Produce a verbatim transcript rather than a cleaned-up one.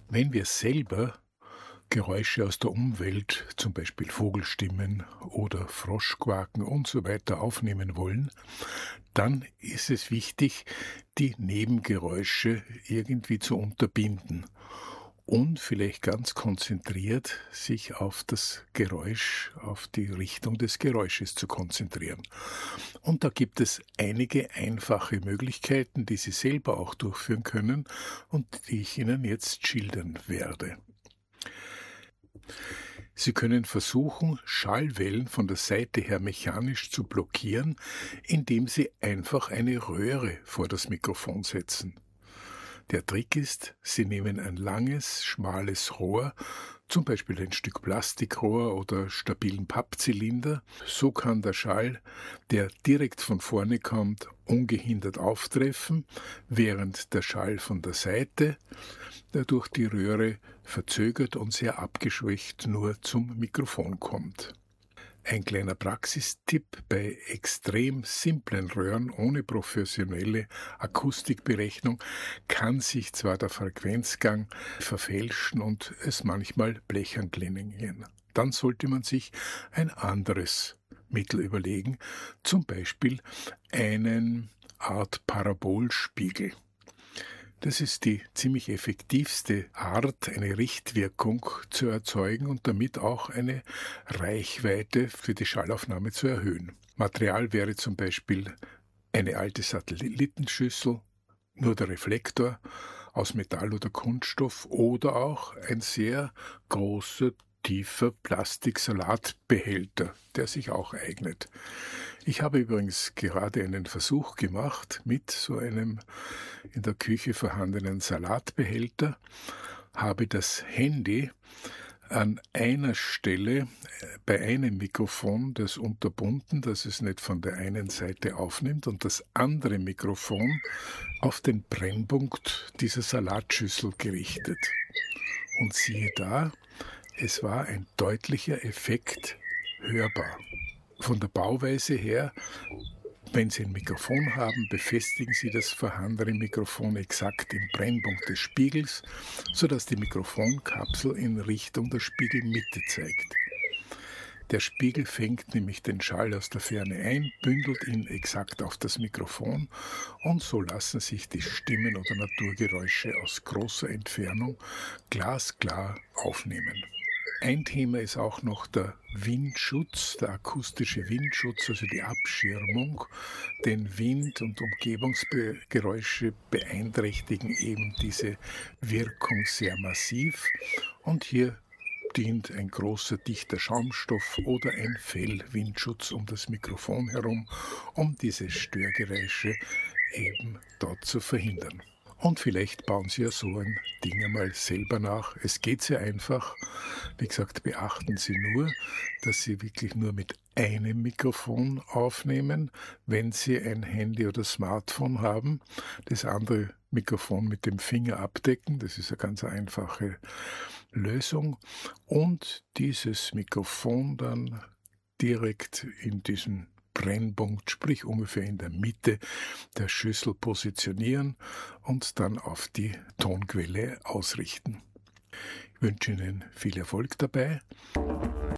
Wenn wir selber Geräusche aus der Umwelt, zum Beispiel Vogelstimmen oder Froschquaken und so weiter aufnehmen wollen, dann ist es wichtig, die Nebengeräusche irgendwie zu unterbinden und vielleicht ganz konzentriert sich auf das Geräusch, auf die Richtung des Geräusches zu konzentrieren. Und da gibt es einige einfache Möglichkeiten, die Sie selber auch durchführen können und die ich Ihnen jetzt schildern werde. Sie können versuchen, Schallwellen von der Seite her mechanisch zu blockieren, indem Sie einfach eine Röhre vor das Mikrofon setzen. Der Trick ist, Sie nehmen ein langes, schmales Rohr, zum Beispiel ein Stück Plastikrohr oder stabilen Pappzylinder. So kann der Schall, der direkt von vorne kommt, ungehindert auftreffen, während der Schall von der Seite, der durch die Röhre verzögert und sehr abgeschwächt nur zum Mikrofon kommt. Ein kleiner Praxistipp: Bei extrem simplen Röhren ohne professionelle Akustikberechnung kann sich zwar der Frequenzgang verfälschen und es manchmal blechern klingen. Dann sollte man sich ein anderes Mittel überlegen, zum Beispiel einen Art Parabolspiegel. Das ist die ziemlich effektivste Art, eine Richtwirkung zu erzeugen und damit auch eine Reichweite für die Schallaufnahme zu erhöhen. Material wäre zum Beispiel eine alte Satellitenschüssel, nur der Reflektor aus Metall oder Kunststoff oder auch ein sehr großer, tiefer Plastiksalatbehälter, der sich auch eignet. Ich habe übrigens gerade einen Versuch gemacht mit so einem in der Küche vorhandenen Salatbehälter, habe das Handy an einer Stelle bei einem Mikrofon das unterbunden, dass es nicht von der einen Seite aufnimmt, und das andere Mikrofon auf den Brennpunkt dieser Salatschüssel gerichtet. Und siehe da, es war ein deutlicher Effekt hörbar. Von der Bauweise her, wenn Sie ein Mikrofon haben, befestigen Sie das vorhandene Mikrofon exakt im Brennpunkt des Spiegels, sodass die Mikrofonkapsel in Richtung der Spiegelmitte zeigt. Der Spiegel fängt nämlich den Schall aus der Ferne ein, bündelt ihn exakt auf das Mikrofon, und so lassen sich die Stimmen oder Naturgeräusche aus großer Entfernung glasklar aufnehmen. Ein Thema ist auch noch der Windschutz, der akustische Windschutz, also die Abschirmung, denn Wind und Umgebungsgeräusche beeinträchtigen eben diese Wirkung sehr massiv, und hier dient ein großer dichter Schaumstoff oder ein Fellwindschutz um das Mikrofon herum, um diese Störgeräusche eben dort zu verhindern. Und vielleicht bauen Sie ja so ein Ding einmal selber nach. Es geht sehr einfach. Wie gesagt, beachten Sie nur, dass Sie wirklich nur mit einem Mikrofon aufnehmen, wenn Sie ein Handy oder Smartphone haben. Das andere Mikrofon mit dem Finger abdecken. Das ist eine ganz einfache Lösung. Und dieses Mikrofon dann direkt in diesen Brennpunkt, sprich ungefähr in der Mitte der Schüssel positionieren und dann auf die Tonquelle ausrichten. Ich wünsche Ihnen viel Erfolg dabei.